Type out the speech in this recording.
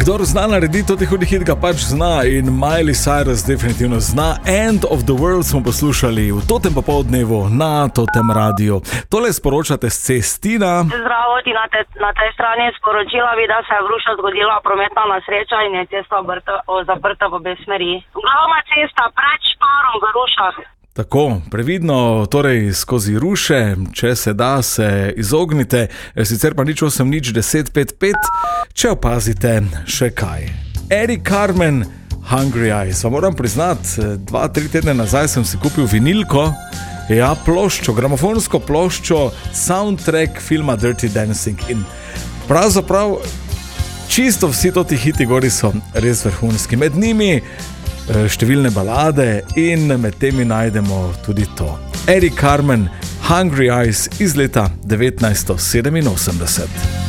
Kdor zna narediti to hudi hit, ga pač zna in Miley Cyrus definitivno zna. End of the World smo poslušali v totem popoldnevu na Totem radiju. Tole sporočate z Cestina. Zdravo, ti na tej strani sporočila bi, da se je v Rušah zgodila prometna nesreča in je cesta zaprta v obe smeri. Glavna cesta pred Šparom v Rušah. Tako, previdno, torej skozi Ruše, če se da, se izognite, sicer pa nič 8, nič 10, 5, 5, če opazite še kaj. Eddie Carmen, Hungry Eyes, vam moram priznati, 2-3 tedne nazaj sem si kupil vinilko, ploščo, gramofonsko ploščo, soundtrack filma Dirty Dancing in pravzaprav čisto vsi toti hiti gori so res vrhunski, med njimi številne balade in med temi najdemo tudi to. Eddie Carmen, Hungry Eyes iz leta 1987.